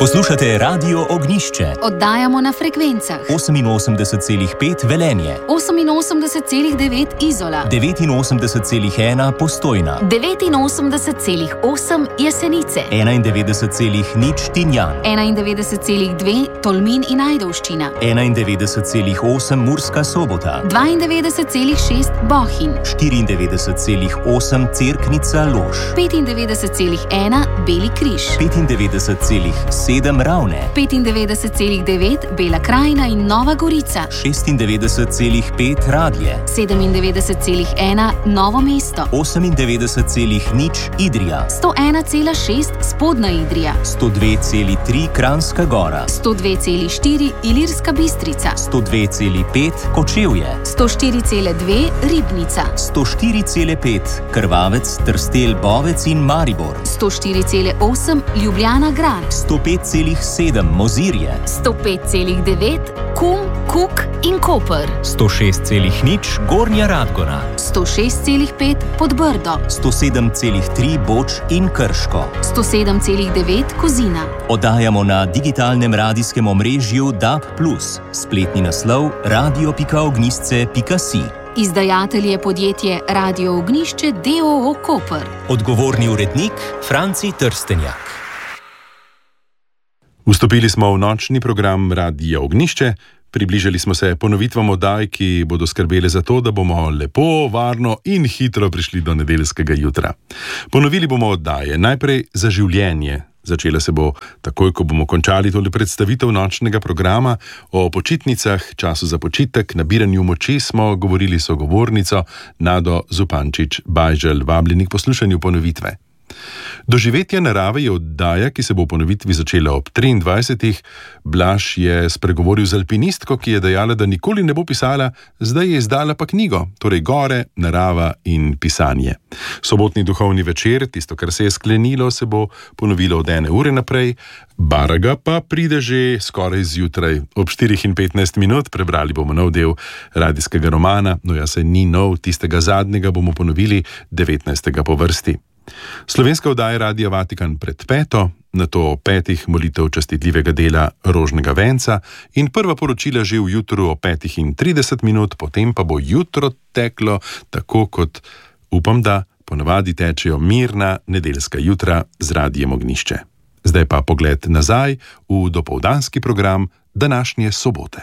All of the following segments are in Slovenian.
Poslušate Radio Ognjišče. Oddajamo na frekvencah 88,5 Velenje, 88,9 Izola, 89,1 Postojna, 89,8 Jesenice, 91,0 Tinjan, 91,2 Tolmin in Ajdovščina, 91,8 Murska Sobota, 92,6 Bohinj, 94,8 Cerknica Lož, 95,1 Beli križ, 95,7 Ravne, 95,9 Bela krajina in Nova Gorica, 96,5 Radlje, 97,1 Novo mesto, 98,0 Idrija, 101,6 Spodnja Idrija, 102,3 Kranjska Gora, 102,4 Ilirska Bistrica, 102,5 Kočevje, 104,2 Ribnica, 104,5 Krvavec, Trstelj, Bovec in Maribor, 104,8 Ljubljana grad, 105,7 Mozirje, 105,9 Kum, Kuk in Koper, 106,0 Gornja Radgona, 106,5 Podbrdo, 107,3 Boč in Krško, 107,9 Kozina. Oddajamo na digitalnem radijskem omrežju DAB+, spletni naslov radio.ognjišče.si. Izdajatelj je podjetje Radio Ognjišče d.o.o. Koper. Odgovorni urednik Franci Trstenjak. Vstopili smo v nočni program Radia Ognjišče, približali smo se ponovitvam oddaj, ki bodo skrbele za to, da bomo lepo, varno in hitro prišli do nedeljskega jutra. Ponovili bomo oddaje najprej Za življenje. Začela se bo takoj, ko bomo končali tole predstavitev nočnega programa. O počitnicah, času za počitek, nabiranju moči smo govorili s sogovornico Nado Zupančič-Bajželj. Vabljeni k poslušanju ponovitve. Doživetja narave je oddaja, ki se bo v ponovitvi začela ob 23. Blaž je spregovoril z alpinistko, ki je dejala, da nikoli ne bo pisala, zdaj je izdala pa knjigo, torej gore, narava in pisanje. Sobotni duhovni večer, tisto, kar se je sklenilo, se bo ponovilo od 1 ure naprej. Baraga pa pride že skoraj zjutraj. Ob 4:15 prebrali bomo nov del radijskega romana, no ja, se ni nov, tistega zadnjega bomo ponovili 19. po vrsti. Slovenska oddaja Radia Vatikan pred 5, nato 5 molitev častitljivega dela Rožnega venca in prva poročila že v jutru o 5:30, potem pa bo jutro teklo tako, kot upam, da ponavadi tečejo mirna nedeljska jutra z Radijem Ognjišče. Zdaj pa pogled nazaj v dopoldanski program današnje sobote.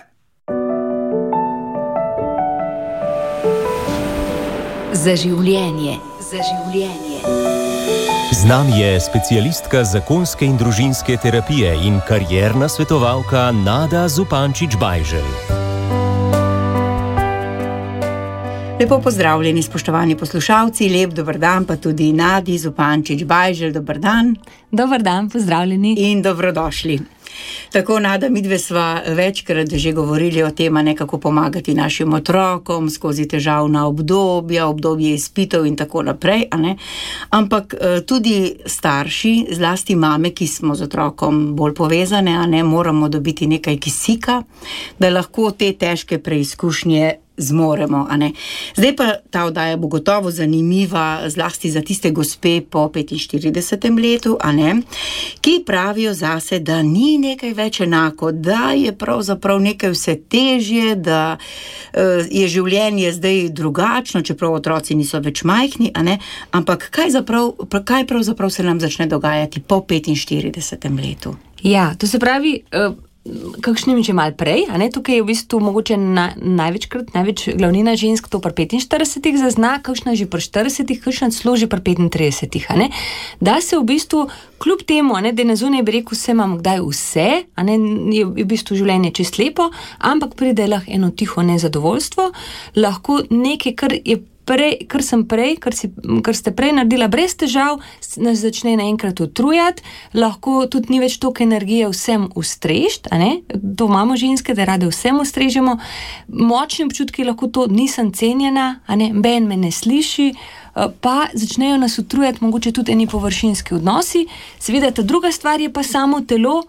Za življenje. Za življenje. Z nami je specialistka zakonske in družinske terapije in karierna svetovalka Nada Zupančič-Bajželj. Lepo pozdravljeni, spoštovani poslušalci, lep dober dan pa tudi Nadi Zupančič-Bajželj, dober dan. Dober dan, pozdravljeni. In dobrodošli. Tako, Nada, midve sva večkrat že govorili o tem, nekako pomagati našim otrokom skozi težavna obdobja, obdobje izpitov in tako naprej, ampak tudi starši, zlasti mame, ki smo z otrokom bolj povezane, moramo dobiti nekaj kisika, da lahko te težke preizkušnje zmoremo, Zdaj pa ta oddaja bo gotovo zanimiva, zlasti za tiste gospe po 45. letu, ki pravijo zase, da ni nekaj več enako, da je pravzaprav nekaj vse težje, da je življenje zdaj drugačno, čeprav otroci niso več majhni, ampak kaj pravzaprav se nam začne dogajati po 45. letu? Ja, to se pravi, kakšnim že malo prej, tukaj je v bistvu mogoče največ glavnina žensk to pri 45 zazna, kakšna že pri 40, kakšna celo že pri 35, da se v bistvu kljub temu, da je na zunaj bi rekel, vse imam kdaj vse, je v bistvu življenje čist lepo, ampak pride lahko eno tiho nezadovoljstvo, lahko nekaj, kar ste prej naredila brez težav, nas začne naenkrat utrujati, lahko tudi ni več toliko energije vsem ustrežiti, to imamo ženske, da rade vsem ustrežemo, močni občutki lahko to, nisem cenjena, ben me ne sliši, pa začnejo nas utrujati mogoče tudi eni površinski odnosi. Seveda ta druga stvar je pa samo telo,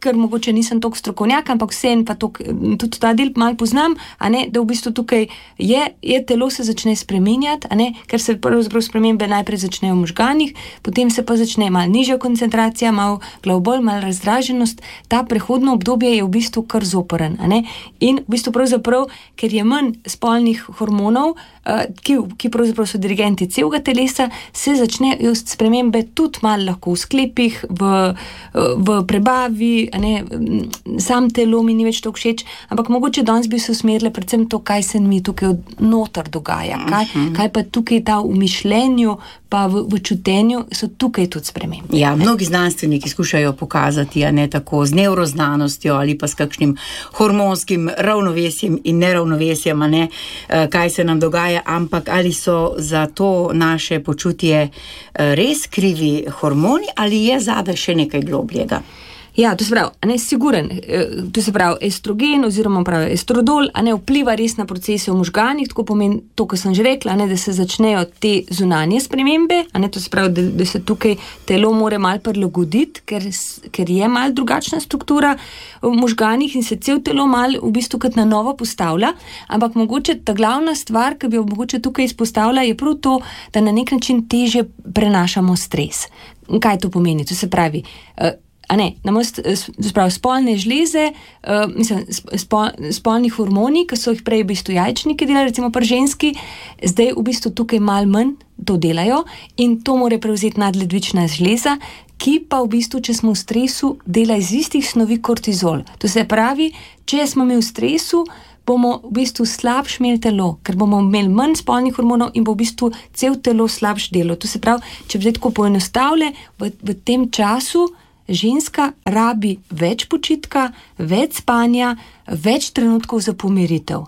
ker mogoče nisem toliko strokovnjak, ampak vseeno pa tudi ta del malo poznam, da v bistvu tukaj je telo se začne spreminjati, ker se pravzaprav spremembe najprej začnejo v možganih, potem se pa začne malo nižja koncentracija, malo glavobol, malo razdraženost. Ta prehodno obdobje je v bistvu kar zoporen. In v bistvu pravzaprav, ker je manj spolnih hormonov, ki pravzaprav so dirigenti celega telesa, se začnejo spremembe tudi malo lahko v sklepih, v prebavi, sam telo mi ni več to všeč, ampak mogoče danes bi se usmerile predvsem to, kaj se mi tukaj noter dogaja, kaj pa tukaj ta v mišljenju, pa v čutenju so tukaj tudi spremembe. Ja, mnogi znanstveniki skušajo pokazati, tako z nevroznanostjo ali pa s kakšnim hormonskim ravnovesjem in neravnovesjem, kaj se nam dogaja, ampak ali so za to naše počutje res krivi hormoni ali je zadaj še nekaj globljega? Ja, to se pravi, siguren, to se pravi estrogen oziroma pravi estrodol, vpliva res na procese v možganih, tako pomeni to, kar sem že rekla, da se začnejo te zunanje spremembe, to se pravi, da se tukaj telo more malo prilagoditi, ker je malo drugačna struktura v možganih in se cel telo malo v bistvu kot na novo postavlja, ampak mogoče ta glavna stvar, ki bi jo mogoče tukaj izpostavila, je prav to, da na nek način težje prenašamo stres. Kaj to pomeni? To se pravi, spolne žleze, spolni hormoni, ki so jih prej v bistvu jajčniki delali, recimo pri ženski, zdaj v bistvu tukaj malo manj to delajo in to mora prevzeti nadledvična žleza, ki pa v bistvu, če smo v stresu, dela iz istih snovi kortizol. To se pravi, če smo mi v stresu, bomo v bistvu slabš imeli telo, ker bomo imeli manj spolnih hormonov in bo v bistvu cel telo slabš delo. To se pravi, če bi zdaj tako poenostavile, v tem času ženska rabi več počitka, več spanja, več trenutkov za pomiritev.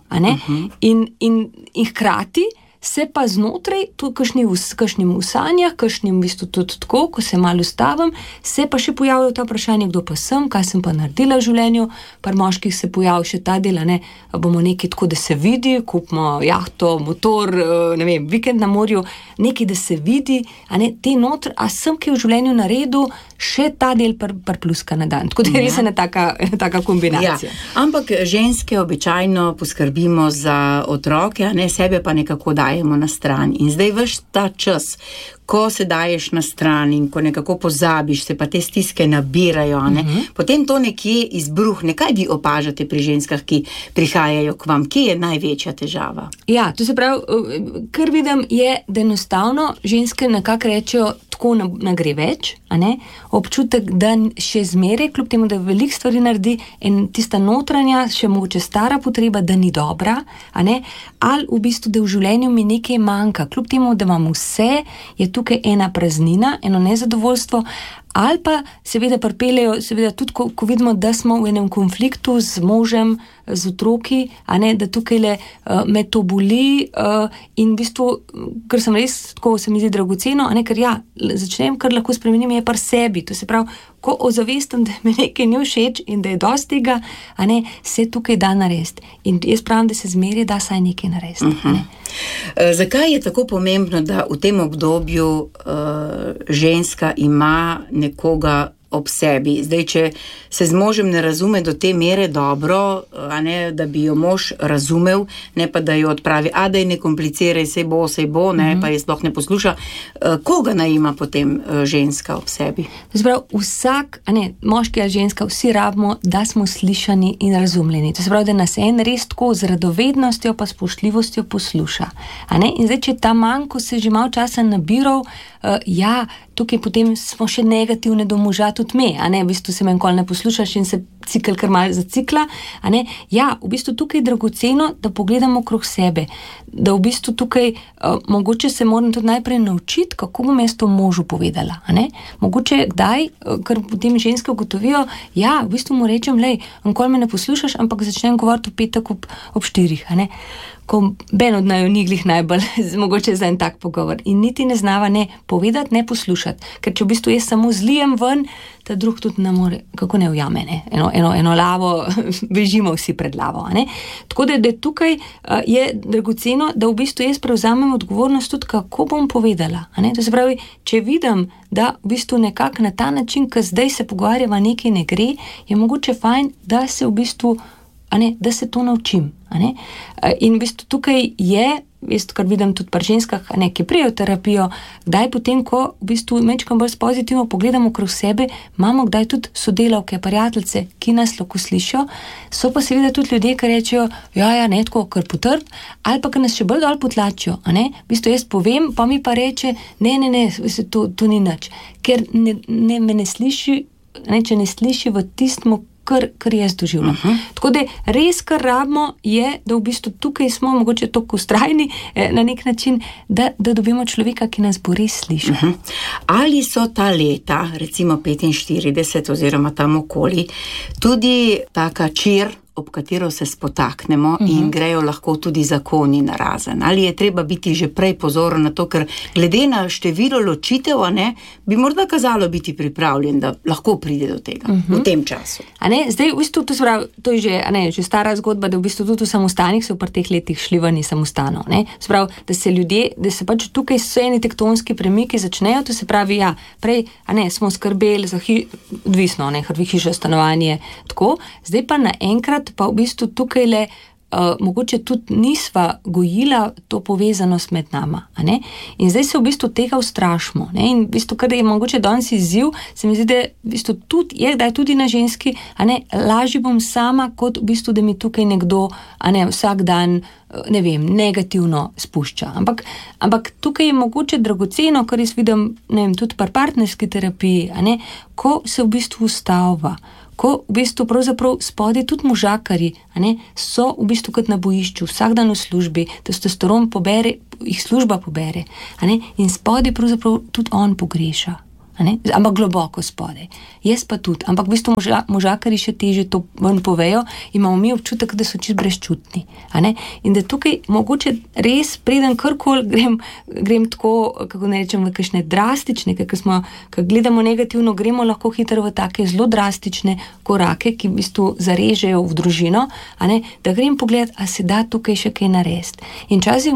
In hkrati se pa znotraj, kakšnim usanjah, kakšnim v bistvu tudi tako, ko se malo ustavim, se pa še pojavljajo ta vprašanje, kdo pa sem, kaj sem pa naredila v življenju, pri moških se pojavlja še ta del, bomo nekaj tako, da se vidi, kupimo jahto, motor, vikend na morju, nekaj, da se vidi, te notr, a sem kaj v življenju naredil, še ta del pluska na dan. Tako da je res ena taka kombinacija. Ja. Ampak ženske običajno poskrbimo za otroke, sebe pa nekako dajemo na stran. In zdaj veš ta čas, ko se daješ na stran in ko nekako pozabiš, se pa te stiske nabirajo, potem to nekje izbruhne. Kaj vi opažate pri ženskah, ki prihajajo k vam? Kje je največja težava? Ja, to se pravi, kar vidim je, da enostavno ženske nekako rečejo, tako nagre več, občutek, da še zmeraj, kljub temu, da veliko stvari naredi in tista notranja, še mogoče stara potreba, da ni dobra, ali v bistvu, da v življenju mi nekaj manjka, kljub temu, da imam vse, je tukaj ena praznina, eno nezadovoljstvo, ali pa seveda pripeljejo, tudi ko vidimo, da smo v enem konfliktu z možem, z otroki, da tukaj me to boli in v bistvu, ker sem res, tako se mi zdi dragoceno, ker začnem, kar lahko spremenim, je pri sebi. To se pravi, ko ozavestim, da me nekaj ni všeč in da je dosti tega, se tukaj da narediti. In jaz pravim, da se zmeraj da saj nekaj narediti. Zakaj je tako pomembno, da v tem obdobju ženska ima nekoga ob sebi? Zdaj, če se z možem ne razume do te mere dobro, da bi jo mož razumel, ne pa da jo odpravi, da je ne kompliciraj, sej bo, pa je sploh ne posluša. Koga naj ima potem ženska ob sebi? Zbrav, vsak, moški ali ženska, vsi rabimo, da smo slišani in razumljeni. To se pravi, da nas en res tako z radovednostjo pa spoštljivostjo posluša. In zdaj, če ta manj, ko se že malo časa nabiral, tukaj potem smo še negativne do moža tudi me, v bistvu se me nikoli ne poslušaš in se cikl kar malo zacikla, v bistvu tukaj je dragoceno, da pogledamo okrog sebe, da v bistvu tukaj mogoče se moram tudi najprej naučiti, kako bom jaz to možu povedala, mogoče kdaj, ker potem ženske ugotovijo, v bistvu mu rečem, nikoli me ne poslušaš, ampak začnem govoriti v petek ob 4, ko ben od naju ni glih najbolj mogoče za en tak pogovor. In niti ne znava ne povedati, ne poslušati. Ker če v bistvu jaz samo zlijem ven, ta drug tudi ne more, kako ne ujame, ne? Eno lavo, bežimo vsi pred lavo. Ne? Tako da tukaj je dragoceno, da v bistvu jaz prevzamem odgovornost tudi, kako bom povedala. Ne? To se pravi, če vidim, da v bistvu nekako na ta način, ko zdaj se pogovarjava, nekaj ne gre, je mogoče fajn, da se v bistvu, da se to naučim. In v bistvu tukaj je, kar vidim tudi pri ženskah, ki prijo v terapijo, kdaj potem, ko v bistvu mečkam bolj pozitivno pogledamo okrog sebe, imamo kdaj tudi sodelavke, prijateljice, ki nas lahko slišijo, so pa seveda tudi ljudje, ki rečejo, ne tako, kar potrp, ali pa, ki nas še bolj dol potlačijo. V bistvu jaz povem, pa mi pa reče, ne, to ni nič. Ker me ne sliši, če ne sliši v tistmu, kar jaz doživljam. Tako da res, kar rabimo, je, da v bistvu tukaj smo mogoče toliko ustrajni na nek način, da dobimo človeka, ki nas bo res slišal. Ali so ta leta, recimo 45 oziroma tam okoli, tudi taka čir, ob katero se spotaknemo in grejo lahko tudi zakoni narazen. Ali je treba biti že prej pozoren na to, ker glede na število ločitev, bi morda kazalo biti pripravljen, da lahko pride do tega v tem času. Zdaj, v bistvu, to je že stara zgodba, da v bistvu tudi v samostanih so v teh letih šli ven iz samostanov. Da se ljudje, da se pač tukaj so eni tektonski premiki začnejo, to se pravi, prej, smo skrbeli za odvisno, hiša, stanovanje, tako, zdaj pa naenkrat pa v bistvu tukaj le mogoče tudi nisva gojila to povezanost med nama. In zdaj se v bistvu tega ustrašimo. In v bistvu, kar je mogoče danes izziv, se mi zdi, da v bistvu da je tudi na ženski, lažje bom sama, kot v bistvu, da mi tukaj nekdo vsak dan negativno spušča. Ampak tukaj je mogoče dragoceno, kar jaz vidim, tudi pri partnerski terapiji, ko se v bistvu ustavlja, ko v bistvu pravzaprav spodaj tudi možakarji, so v bistvu kot na bojišču, vsak dan v službi, testosteron pobere, jih služba pobere, in spodaj pravzaprav tudi on pogreša. Ampak globoko spodaj. Jaz pa tudi. Ampak v bistvu možakarji še teže to ven povejo, imamo mi občutek, da so čisto brezčutni. In da tukaj mogoče res preden karkoli grem tako, kako ne rečem, v kakšne drastične, ker gledamo negativno, gremo lahko hitro v take zelo drastične korake, ki v bistvu zarežejo v družino, da grem pogledat, a se da tukaj še kaj narediti. In časih